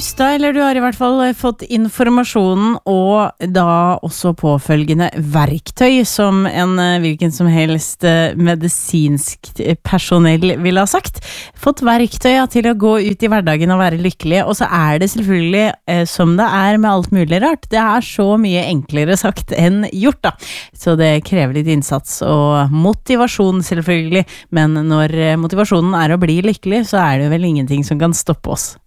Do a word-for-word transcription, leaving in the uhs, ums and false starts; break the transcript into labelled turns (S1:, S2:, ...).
S1: høsta, eller du har i hvert fall fått informasjonen og da også påfølgende verktøy som en hvilken som helst medisinsk personell vil ha sagt. Fått verktøy til å gå ut i hverdagen og være lykkelig, og så er det selvfølgelig eh, som det er med alt mulig rart. Det er så mye enklere sagt enn gjort da. Så det krever litt innsats og motivasjon selvfølgelig, men når motivasjonen er å bli lykkelig, så er det vel ingenting som kan stoppe oss.